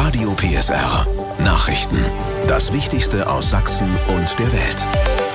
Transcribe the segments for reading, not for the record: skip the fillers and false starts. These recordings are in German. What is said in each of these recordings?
Radio PSR. Nachrichten. Das Wichtigste aus Sachsen und der Welt.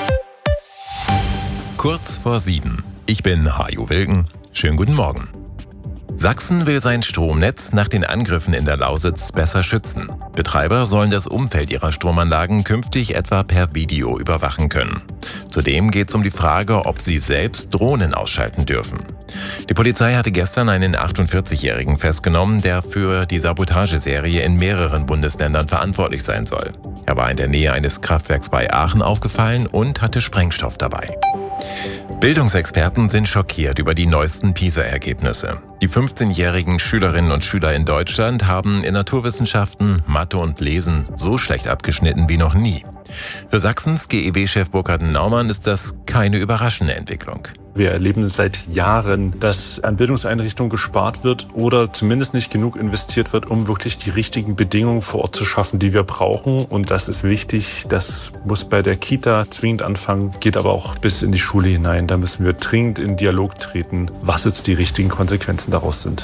Kurz vor 7. Ich bin Hajo Wilken. Schönen guten Morgen. Sachsen will sein Stromnetz nach den Angriffen in der Lausitz besser schützen. Betreiber sollen das Umfeld ihrer Stromanlagen künftig etwa per Video überwachen können. Zudem geht es um die Frage, ob sie selbst Drohnen ausschalten dürfen. Die Polizei hatte gestern einen 48-Jährigen festgenommen, der für die Sabotageserie in mehreren Bundesländern verantwortlich sein soll. Er war in der Nähe eines Kraftwerks bei Aachen aufgefallen und hatte Sprengstoff dabei. Bildungsexperten sind schockiert über die neuesten PISA-Ergebnisse. Die 15-jährigen Schülerinnen und Schüler in Deutschland haben in Naturwissenschaften, Mathe und Lesen so schlecht abgeschnitten wie noch nie. Für Sachsens GEW-Chef Burkhard Naumann ist das keine überraschende Entwicklung. Wir erleben seit Jahren, dass an Bildungseinrichtungen gespart wird oder zumindest nicht genug investiert wird, um wirklich die richtigen Bedingungen vor Ort zu schaffen, die wir brauchen. Und das ist wichtig. Das muss bei der Kita zwingend anfangen, geht aber auch bis in die Schule hinein. Da müssen wir dringend in Dialog treten, was jetzt die richtigen Konsequenzen daraus sind.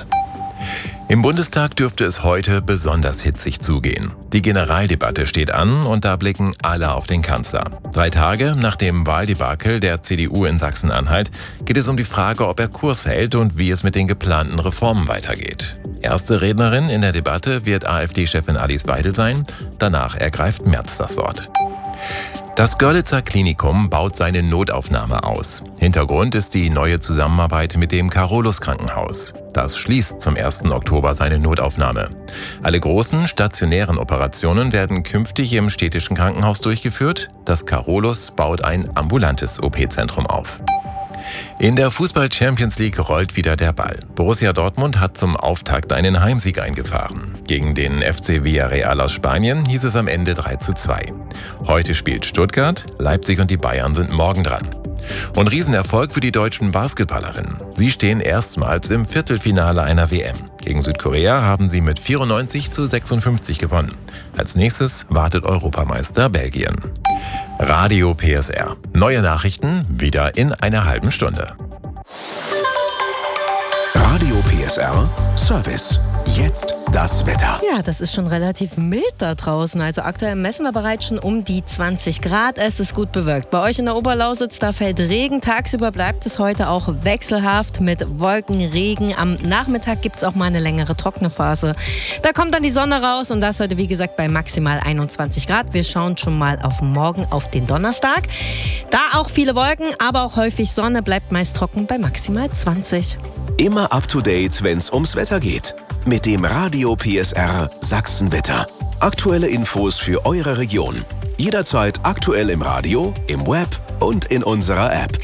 Im Bundestag dürfte es heute besonders hitzig zugehen. Die Generaldebatte steht an und da blicken alle auf den Kanzler. 3 Tage nach dem Wahldebakel der CDU in Sachsen-Anhalt geht es um die Frage, ob er Kurs hält und wie es mit den geplanten Reformen weitergeht. Erste Rednerin in der Debatte wird AfD-Chefin Alice Weidel sein. Danach ergreift Merz das Wort. Das Görlitzer Klinikum baut seine Notaufnahme aus. Hintergrund ist die neue Zusammenarbeit mit dem Carolus-Krankenhaus. Das schließt zum 1. Oktober seine Notaufnahme. Alle großen stationären Operationen werden künftig im städtischen Krankenhaus durchgeführt. Das Carolus baut ein ambulantes OP-Zentrum auf. In der Fußball-Champions League rollt wieder der Ball. Borussia Dortmund hat zum Auftakt einen Heimsieg eingefahren. Gegen den FC Villarreal aus Spanien hieß es am Ende 3:2. Heute spielt Stuttgart, Leipzig und die Bayern sind morgen dran. Und Riesenerfolg für die deutschen Basketballerinnen. Sie stehen erstmals im Viertelfinale einer WM. Gegen Südkorea haben sie mit 94:56 gewonnen. Als nächstes wartet Europameister Belgien. Radio PSR. Neue Nachrichten wieder in einer halben Stunde. Radio PSR Service. Jetzt das Wetter. Ja, das ist schon relativ mild da draußen. Also aktuell messen wir bereits schon um die 20 Grad. Es ist gut bewölkt. Bei euch in der Oberlausitz, da fällt Regen. Tagsüber bleibt es heute auch wechselhaft mit Wolken, Regen. Am Nachmittag gibt es auch mal eine längere trockene Phase. Da kommt dann die Sonne raus und das heute, wie gesagt, bei maximal 21 Grad. Wir schauen schon mal auf morgen, auf den Donnerstag. Da auch viele Wolken, aber auch häufig Sonne, bleibt meist trocken bei maximal 20. Immer up to date, wenn's ums Wetter geht. Mit dem Radio PSR Sachsenwetter. Aktuelle Infos für eure Region. Jederzeit aktuell im Radio, im Web und in unserer App.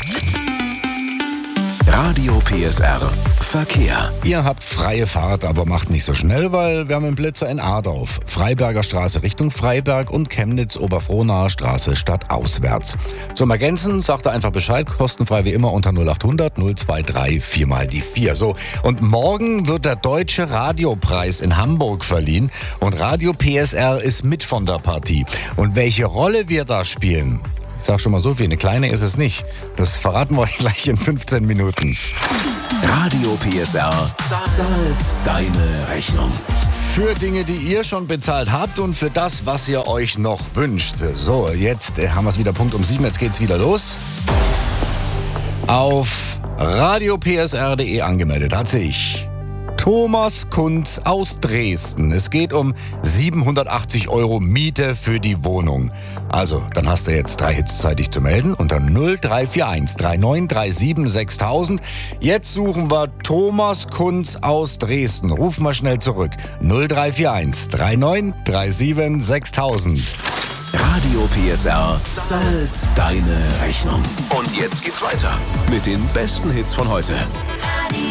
Radio PSR Verkehr. Ihr habt freie Fahrt, aber macht nicht so schnell, weil wir haben einen Blitzer in Adorf. Freiberger Straße Richtung Freiberg und Chemnitz-Oberfrohnaer Straße stadtauswärts. Zum Ergänzen sagt er einfach Bescheid, kostenfrei wie immer unter 0800 023 4 mal die 4. So, und morgen wird der Deutsche Radiopreis in Hamburg verliehen und Radio PSR ist mit von der Partie. Und welche Rolle wir da spielen, ich sag schon mal so viel, eine kleine ist es nicht. Das verraten wir euch gleich in 15 Minuten. Radio PSR zahlt deine Rechnung. Für Dinge, die ihr schon bezahlt habt und für das, was ihr euch noch wünscht. So, jetzt haben wir es wieder Punkt um 7, jetzt geht's wieder los. Auf radiopsr.de angemeldet hat sich Thomas Kunz aus Dresden. Es geht um 780 € Miete für die Wohnung. Also, dann hast du jetzt 3 Hits Zeit, dich zu melden unter 0341 3937 6000. Jetzt suchen wir Thomas Kunz aus Dresden. Ruf mal schnell zurück. 0341 3937 6000. Radio PSR zahlt deine Rechnung. Und jetzt geht's weiter mit den besten Hits von heute.